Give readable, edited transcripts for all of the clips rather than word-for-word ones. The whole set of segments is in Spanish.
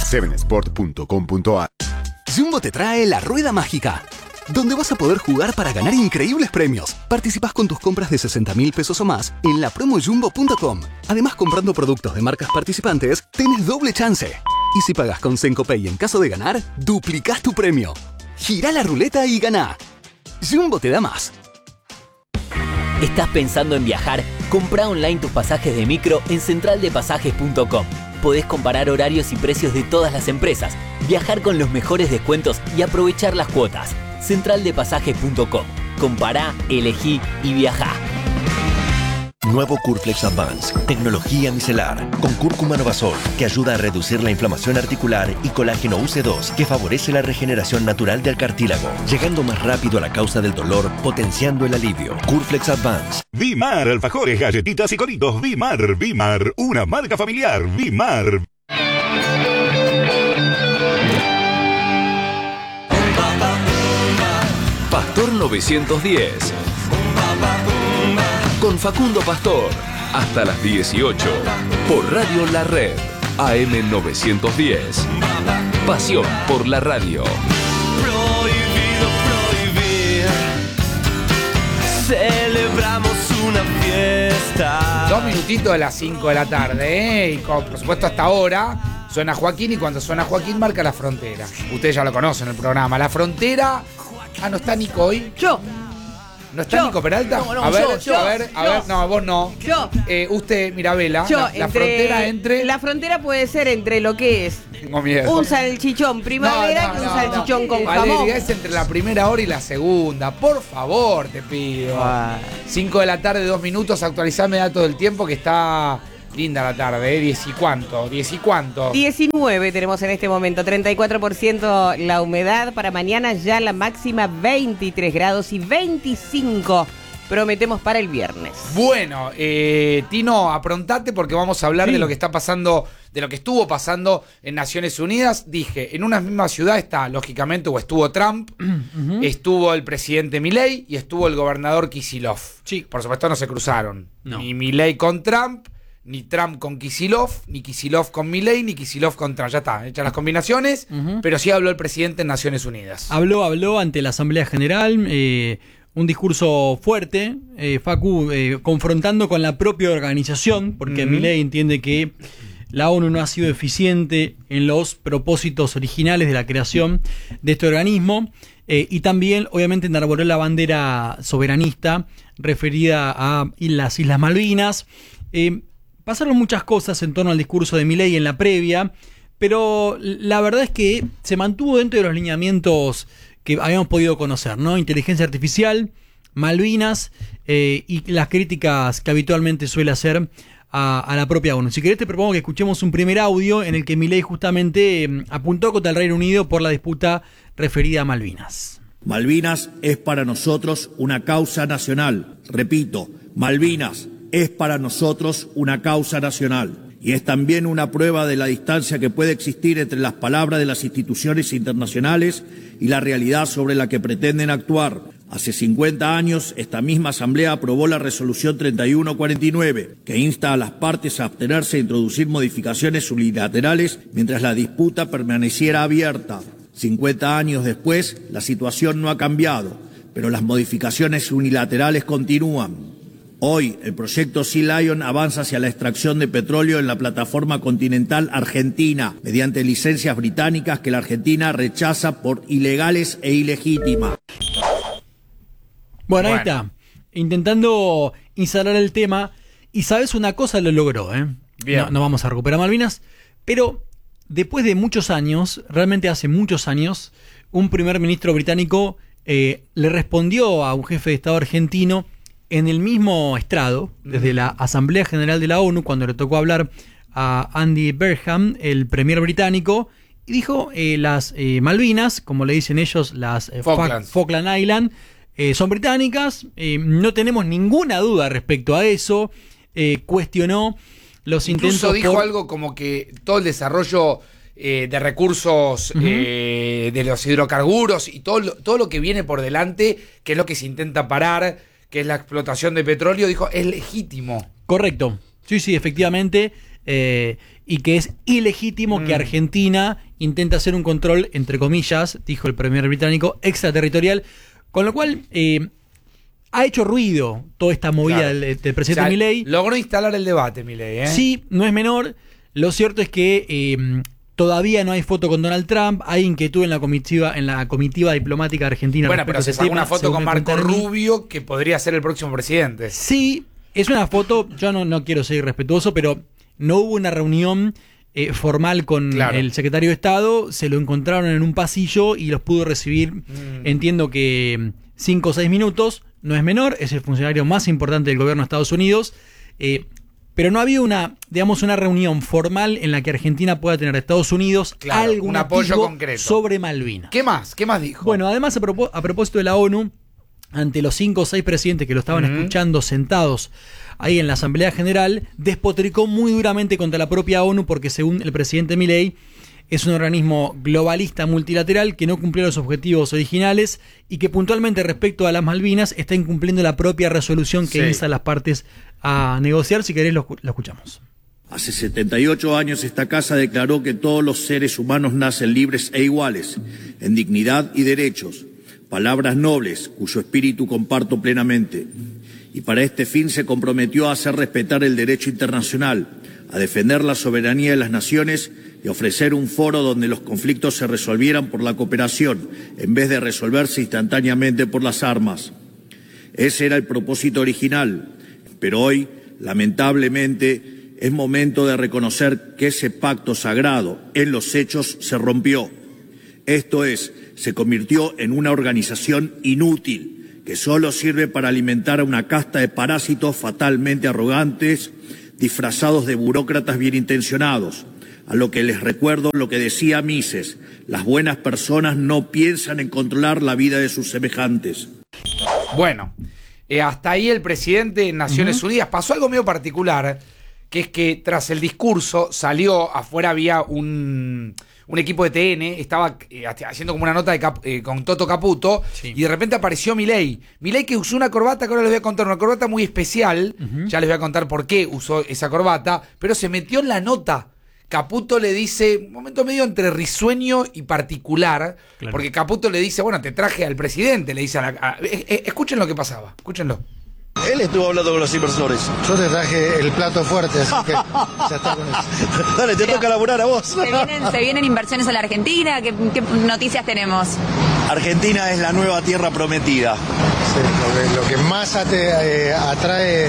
7sport.com.ar. Jumbo te trae la rueda mágica, donde vas a poder jugar para ganar increíbles premios. Participás con tus compras de 60.000 pesos o más en la promo jumbo.com. Además, comprando productos de marcas participantes, tenés doble chance. Y si pagás con Sencopay en caso de ganar, duplicás tu premio. Girá la ruleta y ganá. Jumbo te da más. ¿Estás pensando en viajar? Comprá online tus pasajes de micro en centraldepasajes.com. Podés comparar horarios y precios de todas las empresas, viajar con los mejores descuentos y aprovechar las cuotas. Centraldepasajes.com. Compará, elegí y viajá. Nuevo Curflex Advance, tecnología micelar, con cúrcuma Novasol, que ayuda a reducir la inflamación articular, y colágeno UC2, que favorece la regeneración natural del cartílago, llegando más rápido a la causa del dolor, potenciando el alivio. Curflex Advance. Vimar, alfajores, galletitas y coritos. Vimar, Vimar, una marca familiar. Vimar. Pastor 910. Con Facundo Pastor, hasta las 18, por Radio La Red, AM 910. Pasión por la radio. Prohibido prohibir. Celebramos una fiesta. 2 minutitos de las 5 de la tarde, Y por supuesto hasta ahora suena Joaquín, y cuando suena Joaquín marca La Frontera. Ustedes ya lo conocen el programa. La Frontera. ¿No está Nico hoy? Yo. ¿No está Nico Peralta? No, a ver, yo. vos no. Yo. Usted, Mirabela, la frontera entre... La frontera puede ser entre lo que es Tengo miedo. un salchichón primavera que un salchichón con jamón. Valeria, es entre la primera hora y la segunda. Por favor, te pido. 5 de la tarde, 2 minutos. Actualizame datos del tiempo, que está linda la tarde, 10 y cuánto. 19 tenemos en este momento, 34% la humedad. Para mañana ya la máxima 23 grados y 25 prometemos para el viernes. Bueno, Tino, aprontate porque vamos a hablar de lo que está pasando, de lo que estuvo pasando en Naciones Unidas. Dije, en una misma ciudad está, lógicamente, o estuvo Trump, estuvo el presidente Milei y estuvo el gobernador Kicillof. Sí. Por supuesto no se cruzaron. No. Ni Milei con Trump, ni Trump con Kicillof, ni Kicillof con Milei, ni Kicillof con Trump. Ya está, hechas las combinaciones, pero sí habló el presidente en Naciones Unidas. Habló ante la Asamblea General, un discurso fuerte, Facu, confrontando con la propia organización, porque Milei entiende que la ONU no ha sido eficiente en los propósitos originales de la creación de este organismo, y también, obviamente, enarboló la bandera soberanista referida a las Islas Malvinas. Pasaron muchas cosas en torno al discurso de Milei en la previa, pero la verdad es que se mantuvo dentro de los lineamientos que habíamos podido conocer, ¿no? Inteligencia artificial, Malvinas, y las críticas que habitualmente suele hacer a la propia ONU. Si querés, te propongo que escuchemos un primer audio en el que Milei justamente apuntó contra el Reino Unido por la disputa referida a Malvinas. Malvinas es para nosotros una causa nacional. Repito, Malvinas es para nosotros una causa nacional. Y es también una prueba de la distancia que puede existir entre las palabras de las instituciones internacionales y la realidad sobre la que pretenden actuar. Hace 50 años, esta misma Asamblea aprobó la Resolución 3149, que insta a las partes a abstenerse de introducir modificaciones unilaterales mientras la disputa permaneciera abierta. 50 años después, la situación no ha cambiado, pero las modificaciones unilaterales continúan. Hoy, el proyecto Sea Lion avanza hacia la extracción de petróleo en la plataforma continental argentina, mediante licencias británicas que la Argentina rechaza por ilegales e ilegítimas. Bueno, ahí está, intentando instalar el tema, y sabes una cosa, lo logró, Bien. No vamos a recuperar Malvinas, pero después de muchos años, realmente hace muchos años, un primer ministro británico le respondió a un jefe de Estado argentino en el mismo estrado, desde la Asamblea General de la ONU, cuando le tocó hablar a Andy Burnham, el premier británico, y dijo, las Malvinas, como le dicen ellos, las Falkland Island, son británicas, no tenemos ninguna duda respecto a eso, cuestionó los intentos. Incluso dijo algo como que todo el desarrollo de recursos, de los hidrocarburos y todo lo que viene por delante, que es lo que se intenta parar, que es la explotación de petróleo, dijo, es legítimo. Correcto. Sí, efectivamente. y que es ilegítimo que Argentina intente hacer un control, entre comillas, dijo el premier británico, extraterritorial, con lo cual ha hecho ruido toda esta movida del presidente Milei. Logró instalar el debate, Milei, ¿eh? Sí, no es menor. Lo cierto es que todavía no hay foto con Donald Trump, hay inquietud en la comitiva diplomática argentina. Bueno, pero se sacó una foto con Marco Rubio, que podría ser el próximo presidente. Sí, es una foto, yo no quiero ser irrespetuoso, pero no hubo una reunión formal con el secretario de Estado, se lo encontraron en un pasillo y los pudo recibir, entiendo que 5 o 6 minutos, no es menor, es el funcionario más importante del gobierno de Estados Unidos, pero no había una reunión formal en la que Argentina pueda tener a Estados Unidos algún apoyo concreto sobre Malvinas. ¿Qué más? ¿Qué más dijo? Bueno, además a propósito de la ONU, ante los 5 o 6 presidentes que lo estaban escuchando sentados ahí en la Asamblea General, despotricó muy duramente contra la propia ONU porque, según el presidente Milei, es un organismo globalista multilateral que no cumplió los objetivos originales y que puntualmente respecto a las Malvinas está incumpliendo la propia resolución que insta a las partes a negociar. Si querés lo escuchamos. Hace 78 años esta casa declaró que todos los seres humanos nacen libres e iguales, en dignidad y derechos, palabras nobles cuyo espíritu comparto plenamente. Y para este fin se comprometió a hacer respetar el derecho internacional, a defender la soberanía de las naciones y a ofrecer un foro donde los conflictos se resolvieran por la cooperación, en vez de resolverse instantáneamente por las armas. Ese era el propósito original, pero hoy, lamentablemente, es momento de reconocer que ese pacto sagrado en los hechos se rompió. Esto es, se convirtió en una organización inútil, que solo sirve para alimentar a una casta de parásitos fatalmente arrogantes, disfrazados de burócratas bien intencionados, a lo que les recuerdo lo que decía Mises: las buenas personas no piensan en controlar la vida de sus semejantes. Bueno, hasta ahí el presidente de Naciones Unidas. Pasó algo medio particular, que es que tras el discurso salió afuera, había un equipo de TN, estaba haciendo como una nota con Toto Caputo, y de repente apareció Milei. Milei, que usó una corbata, que ahora les voy a contar, una corbata muy especial, ya les voy a contar por qué usó esa corbata, pero se metió en la nota. Caputo le dice, un momento medio entre risueño y particular, porque Caputo le dice, bueno, te traje al presidente, le dice escuchen lo que pasaba, escúchenlo. Él estuvo hablando con los inversores. Yo te traje el plato fuerte, así que ya está con eso. Dale, te toca laburar a vos. ¿Se vienen inversiones a la Argentina? ¿Qué noticias tenemos? Argentina es la nueva tierra prometida. Sí, lo que más atrae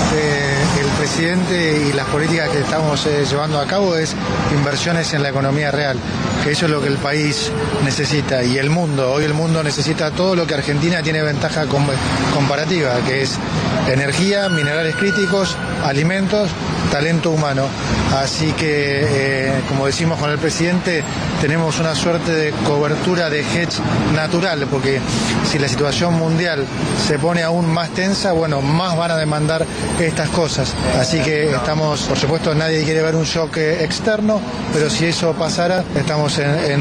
el presidente y las políticas que estamos llevando a cabo es inversiones en la economía real, que eso es lo que el país necesita y el mundo. Hoy el mundo necesita todo lo que Argentina tiene ventaja comparativa, que es energía, minerales críticos, alimentos, talento humano. Así que, como decimos con el presidente, tenemos una suerte de cobertura de hedge natural, porque si la situación mundial se pone aún más tensa, bueno, más van a demandar estas cosas. Así que estamos, por supuesto, nadie quiere ver un shock externo, pero si eso pasara, estamos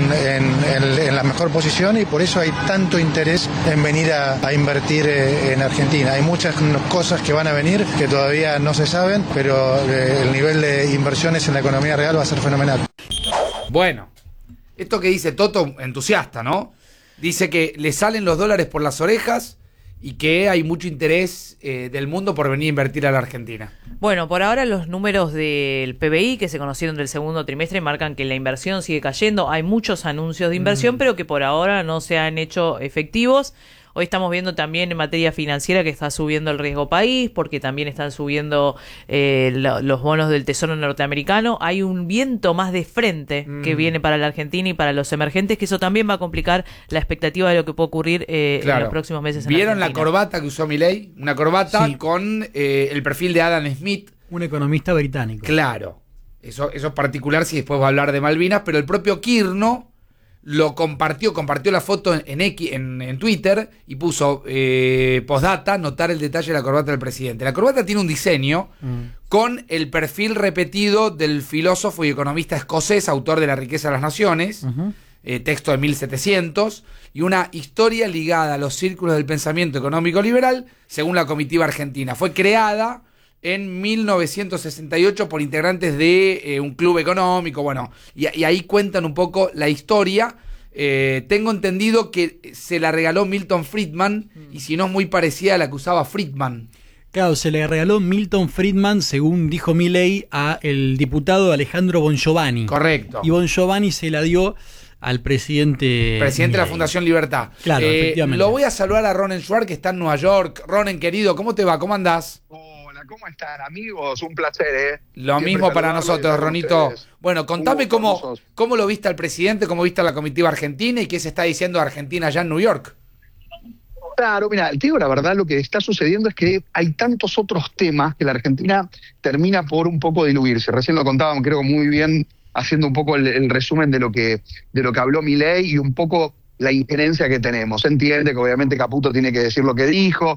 en la mejor posición y por eso hay tanto interés en venir a invertir en Argentina. Hay muchas cosas que van a venir que todavía no se saben, pero el nivel de inversiones en la economía real va a ser fenomenal. Bueno, esto que dice Toto, entusiasta, ¿no? Dice que le salen los dólares por las orejas y que hay mucho interés del mundo por venir a invertir a la Argentina. Bueno, por ahora los números del PBI que se conocieron del segundo trimestre marcan que la inversión sigue cayendo. Hay muchos anuncios de inversión, pero que por ahora no se han hecho efectivos. Hoy estamos viendo también en materia financiera que está subiendo el riesgo país, porque también están subiendo los bonos del Tesoro norteamericano. Hay un viento más de frente que viene para la Argentina y para los emergentes, que eso también va a complicar la expectativa de lo que puede ocurrir en los próximos meses en ¿Vieron Argentina? la corbata que usó Milei? Una corbata con el perfil de Adam Smith. Un economista británico. Claro. Eso es particular si después va a hablar de Malvinas, pero el propio Kirno lo compartió la foto en Twitter y puso postdata, notar el detalle de la corbata del presidente. La corbata tiene un diseño con el perfil repetido del filósofo y economista escocés, autor de La riqueza de las naciones, texto de 1700, y una historia ligada a los círculos del pensamiento económico liberal, según la comitiva argentina. Fue creada en 1968 por integrantes de un club económico, bueno, y ahí cuentan un poco la historia. Tengo entendido que se la regaló Milton Friedman, y si no es muy parecida a la que usaba Friedman. Claro, se le regaló Milton Friedman, según dijo Milei, a el diputado Alejandro Bongiovanni. Correcto. Y Bongiovanni se la dio al presidente de la Milei. Fundación Libertad. Claro, efectivamente. Lo voy a saludar a Ronen Schwartz, que está en Nueva York. Ronen, querido, ¿cómo te va? ¿Cómo andás? Hola, ¿cómo están, amigos? Un placer, Lo Siempre mismo para saludarlos y nosotros, estar con Ronito. ustedes. Bueno, contame Hugo, cómo lo viste al presidente, cómo viste a la comitiva argentina y qué se está diciendo de Argentina allá en New York. Claro, mira, te digo la verdad, lo que está sucediendo es que hay tantos otros temas que la Argentina termina por un poco diluirse. Recién lo contaban, creo, muy bien, haciendo un poco el resumen de lo que habló Milei y un poco la injerencia que tenemos. Se entiende que obviamente Caputo tiene que decir lo que dijo,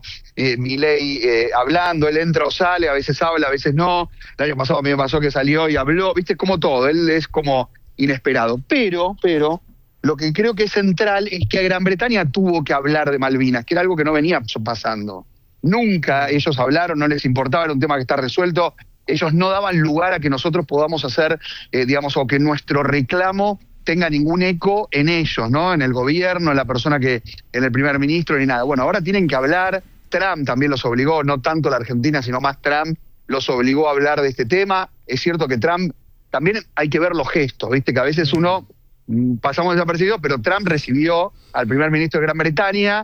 Milei hablando, él entra o sale, a veces habla, a veces no. El año pasado a mí me pasó que salió y habló, viste, como todo, él es como inesperado. Pero lo que creo que es central es que Gran Bretaña tuvo que hablar de Malvinas, que era algo que no venía pasando. Nunca ellos hablaron, no les importaba, era un tema que está resuelto. Ellos no daban lugar a que nosotros podamos hacer, digamos, o que nuestro reclamo tenga ningún eco en ellos, ¿no? En el gobierno, en la persona en el primer ministro, ni nada. Bueno, ahora tienen que hablar. Trump también los obligó, no tanto la Argentina, sino más Trump los obligó a hablar de este tema. Es cierto que Trump, también hay que ver los gestos, ¿viste? Que a veces uno pasamos desapercibido, pero Trump recibió al primer ministro de Gran Bretaña.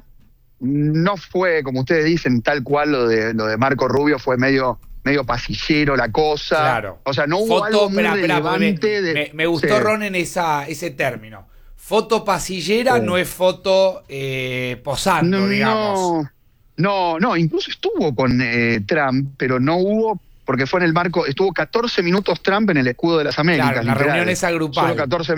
No fue, como ustedes dicen, tal cual lo de Marco Rubio, fue medio pasillero la cosa. Claro. O sea, no hubo algo muy relevante. Me gustó, Sí. Ron, en ese término. Foto pasillera no es foto posando, digamos. No, incluso estuvo con Trump, pero no hubo, porque fue en el marco, estuvo 14 minutos Trump en el Escudo de las Américas. Claro, la literal. reunión esa grupal. Solo 14